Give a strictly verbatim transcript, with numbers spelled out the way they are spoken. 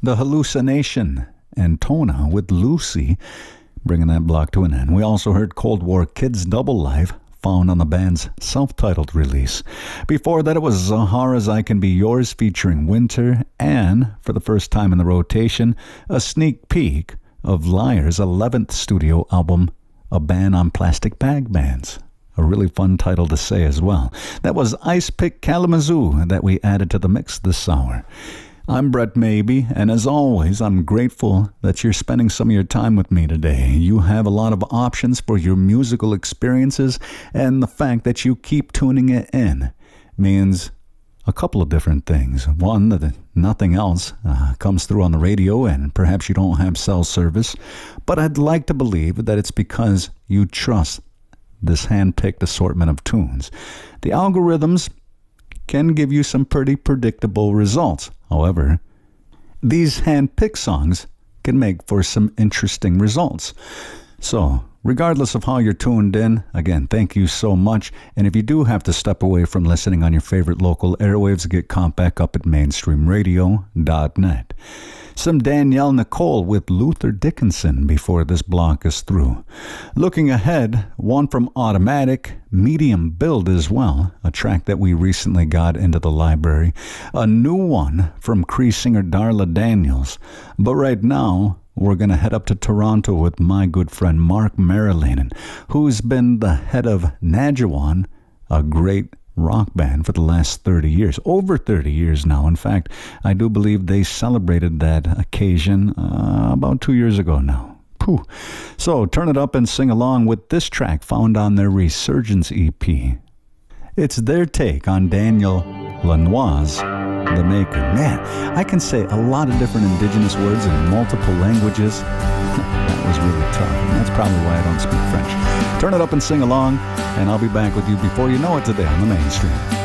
The Hallucination and Tona with Lucy, bringing that block to an end. We also heard Cold War Kids Double Life, found on the band's self-titled release. Before that, it was Zahara's I Can Be Yours featuring Winter, and for the first time in the rotation, a sneak peek of Liar's eleventh studio album, A Ban on Plastic Bag Bands. A really fun title to say as well. That was Ice Pick Kalamazoo that we added to the mix this hour. I'm Brett Maybe, and as always, I'm grateful that you're spending some of your time with me today. You have a lot of options for your musical experiences, and the fact that you keep tuning it in means a couple of different things. One, that nothing else uh, comes through on the radio, and perhaps you don't have cell service, but I'd like to believe that it's because you trust this hand-picked assortment of tunes. The algorithms can give you some pretty predictable results. However, these hand-picked songs can make for some interesting results. So, regardless of how you're tuned in, again, thank you so much. And if you do have to step away from listening on your favorite local airwaves, get caught back up at mainstream radio dot net. Some Danielle Nicole with Luther Dickinson before this block is through. Looking ahead, one from Automatic, Medium Build as well, a track that we recently got into the library. A new one from Cree singer Darla Daniels. But right now, we're going to head up to Toronto with my good friend Mark Marilanen, who's been the head of Najawan, a great rock band for the last thirty years, over thirty years now. In fact, I do believe they celebrated that occasion uh, about two years ago now. Pooh. So turn it up and sing along with this track found on their Resurgence E P. It's their take on Daniel Lanois, the Maker. Man, I can say a lot of different indigenous words in multiple languages. That was really tough, and that's probably why I don't speak French. Turn it up and sing along, and I'll be back with you before you know it today on the Mainstream.